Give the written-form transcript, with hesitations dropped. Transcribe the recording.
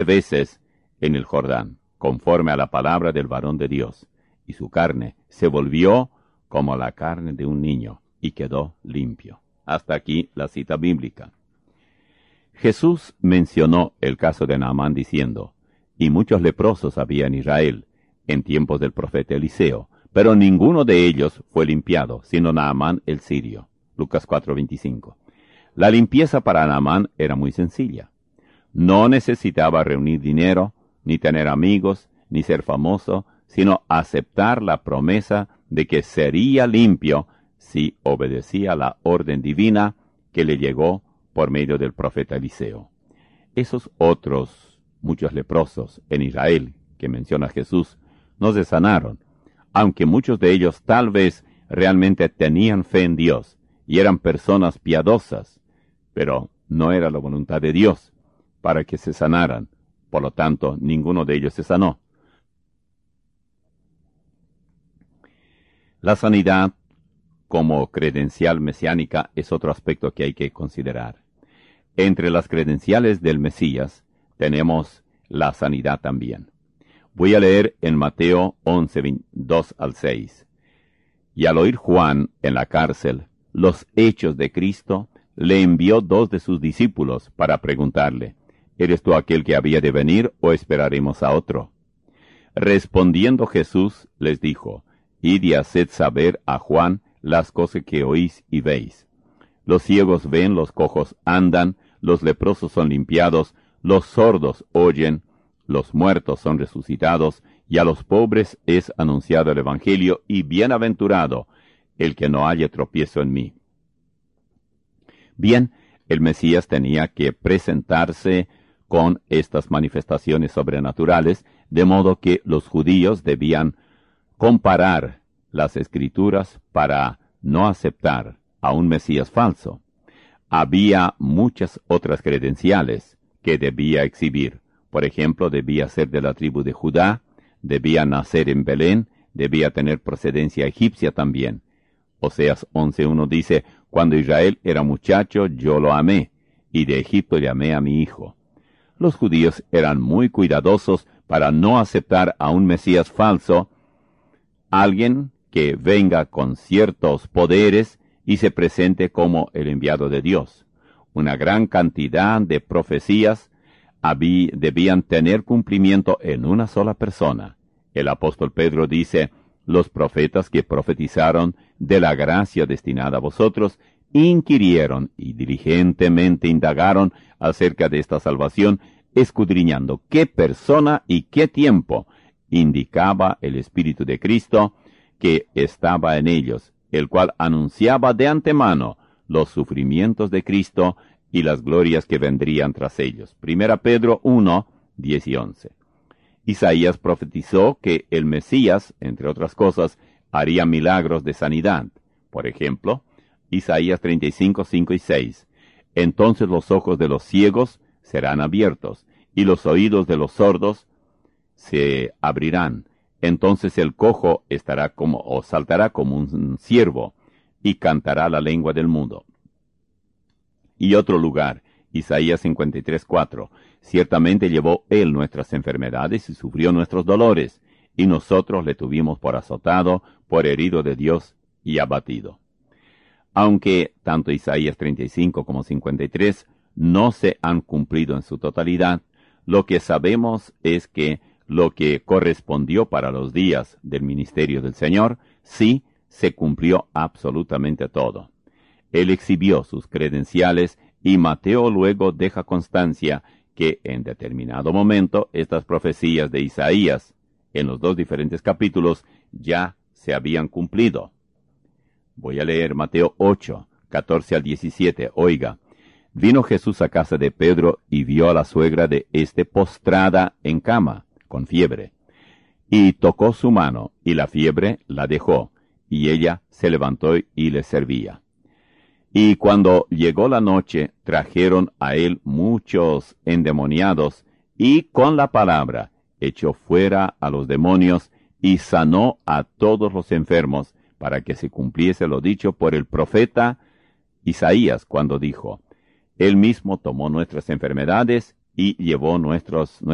veces en el Jordán, conforme a la palabra del varón de Dios, y su carne se volvió como la carne de un niño, y quedó limpio. Hasta aquí la cita bíblica. Jesús mencionó el caso de Naamán diciendo, y muchos leprosos había en Israel, en tiempos del profeta Eliseo, pero ninguno de ellos fue limpiado, sino Naamán el sirio. Lucas 4:25. La limpieza para Naamán era muy sencilla. No necesitaba reunir dinero, ni tener amigos, ni ser famoso, sino aceptar la promesa de que sería limpio si obedecía la orden divina que le llegó por medio del profeta Eliseo. Esos otros, muchos leprosos en Israel, que menciona Jesús, no se sanaron, aunque muchos de ellos tal vez realmente tenían fe en Dios y eran personas piadosas, pero no era la voluntad de Dios para que se sanaran. Por lo tanto, ninguno de ellos se sanó. La sanidad como credencial mesiánica es otro aspecto que hay que considerar. Entre las credenciales del Mesías tenemos la sanidad también. Voy a leer en Mateo 11, 2 al 6. Y al oír Juan en la cárcel los hechos de Cristo, le envió 2 de sus discípulos para preguntarle, ¿eres tú aquel que había de venir o esperaremos a otro? Respondiendo Jesús les dijo, id y haced saber a Juan las cosas que oís y veis. Los ciegos ven, los cojos andan, los leprosos son limpiados, los sordos oyen, los muertos son resucitados, y a los pobres es anunciado el Evangelio, y bienaventurado el que no haya tropiezo en mí. Bien, el Mesías tenía que presentarse con estas manifestaciones sobrenaturales, de modo que los judíos debían comparar las Escrituras para no aceptar a un Mesías falso. Había muchas otras credenciales que debía exhibir. Por ejemplo, debía ser de la tribu de Judá, debía nacer en Belén, debía tener procedencia egipcia también. Oseas 11:1 dice, cuando Israel era muchacho, yo lo amé, y de Egipto llamé a mi hijo. Los judíos eran muy cuidadosos para no aceptar a un Mesías falso, alguien que venga con ciertos poderes y se presente como el enviado de Dios. Una gran cantidad de profecías debían tener cumplimiento en una sola persona. El apóstol Pedro dice, los profetas que profetizaron de la gracia destinada a vosotros, inquirieron y diligentemente indagaron acerca de esta salvación, escudriñando qué persona y qué tiempo indicaba el Espíritu de Cristo que estaba en ellos, el cual anunciaba de antemano los sufrimientos de Cristo y las glorias que vendrían tras ellos. 1 Pedro 1, 10 y 11. Isaías profetizó que el Mesías, entre otras cosas, haría milagros de sanidad. Por ejemplo, Isaías 35, 5 y 6. Entonces los ojos de los ciegos serán abiertos, y los oídos de los sordos se abrirán. Entonces el cojo saltará como un ciervo, y cantará la lengua del mudo. Y otro lugar, Isaías 53, 4. Ciertamente llevó él nuestras enfermedades y sufrió nuestros dolores, y nosotros le tuvimos por azotado, por herido de Dios y abatido. Aunque tanto Isaías 35 como 53 no se han cumplido en su totalidad, lo que sabemos es que lo que correspondió para los días del ministerio del Señor, sí se cumplió absolutamente todo. Él exhibió sus credenciales y Mateo luego deja constancia que en determinado momento estas profecías de Isaías en los 2 diferentes capítulos ya se habían cumplido. Voy a leer Mateo 8, 14 al 17. Oiga, vino Jesús a casa de Pedro y vio a la suegra de éste postrada en cama, con fiebre. Y tocó su mano, y la fiebre la dejó, y ella se levantó y le servía. Y cuando llegó la noche, trajeron a él muchos endemoniados, y con la palabra echó fuera a los demonios, y sanó a todos los enfermos, para que se cumpliese lo dicho por el profeta Isaías, cuando dijo, Él mismo tomó nuestras enfermedades y llevó nuestras